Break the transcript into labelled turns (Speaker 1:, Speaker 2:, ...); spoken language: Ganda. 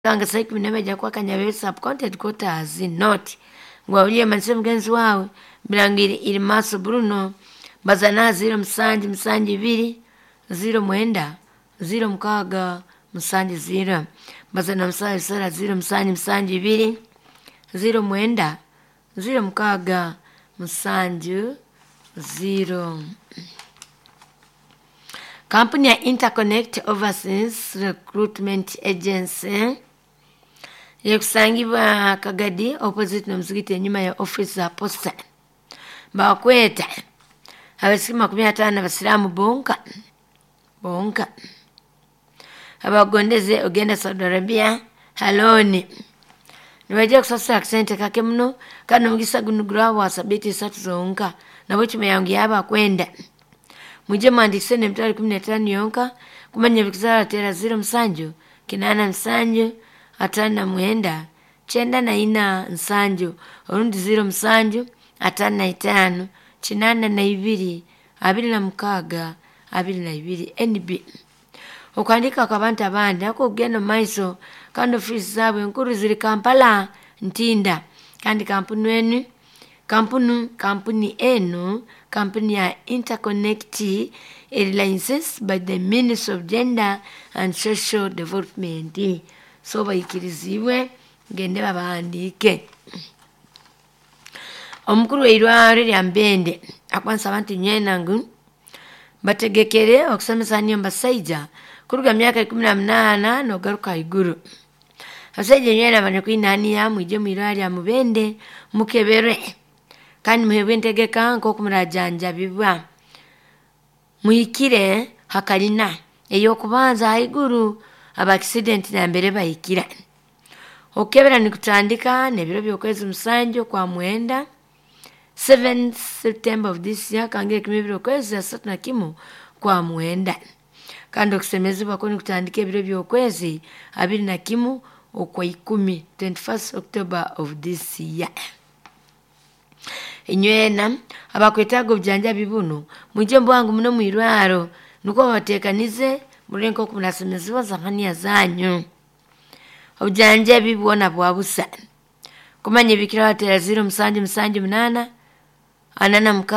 Speaker 1: Kanga saiku minameja kwa kanyawe subcontent kota zinoti. Ngwaulia manise mgenzi wawe. Bilangiri ili maso Bruno. Bazana 0 msanji 2. 0 mwenda. 0 mkaga msanji 0. Bazana msanji sara 0 msanji 2. 0 mwenda. 0 mkaga msanji 0. Kampuni ya Interconnect Overseas Recruitment Agency yakusangibwa Kagadi opposite na mzikiti nyuma ya office za posta. Bakweta abasikima 15 basilamu bonka. Abagondeze ogenda Saudi Arabia haloni. Niwaje kusasa accent kake mno kana mugisa gunugura wa sabiti 3 zonka nabo chime yangu yaba kwenda. Muje mandikise ne mtari 15 yonka kumanya bikizara tera 0 msanjo kinana msanjo atana mwenda chenda na ina msanjo orundi 0 msanjo atana itano chinana na ibiri abiri na mkaga abiri na ibiri NB okandika kwa bantu abandi ako geno maiso kando office zabwe nkuru ziri Kampala ntinda kandi kampuni enu kampuni ya Interconnect Airlines by the Ministry of Gender and Social Development. So bayikirizibwe gende babandike. Omukuru weirware lya Mbende akwansa abantu nyenangu bategekere okusomesa niyo Mbasaija kuruga myaka 18 no garuka iguru. Asaije nyena banyakwinani ya mwije mwirware ya Mubende mukebere kandi muhebentegeka nko kumurajanja bibwa muikire hakalina eyo kubanza haiguru aba accident na mbere bayikira okebera nikutandika nebiro byokwezi musanjo kwa mwenda 7 September of this year kange kimibiro kwezi 31 kwa mwenda kandi okusemezibwa ko nikutandika ebiro byokwezi 21 okwa 10 21st October of this year. Inywena abakwetago bujanja bibuno mujembo wangu muno mwirwaro nuko batekanize murenko kumnasemezibwa zakania zanyu obujanja bibona bwabusa kumanye bikira watera 0 msanji 8 anana